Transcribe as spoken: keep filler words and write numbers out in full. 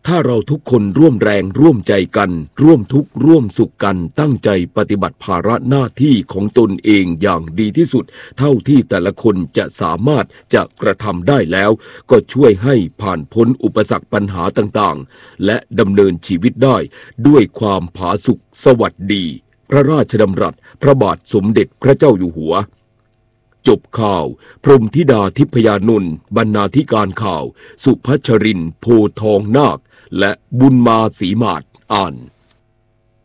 ถ้าเราทุกคนร่วมแรงร่วมใจกันร่วมทุกข์ร่วมสุขกันตั้งใจปฏิบัติภาระหน้าที่ของตนเองอย่างดีที่สุดเท่าที่แต่ละคนจะสามารถจะกระทำได้แล้วก็ช่วยให้ผ่านพ้นอุปสรรคปัญหาต่างๆและดำเนินชีวิตได้ด้วยความผาสุกสวัสดีพระราชดำรัสพระบาทสมเด็จพระเจ้าอยู่หัวจบข่าวพรหมธิดาทิพยานนท์บรรณาธิการข่าวสุพัชรินทร์โพทองนาคและบุญมาศรีมาศอ่าน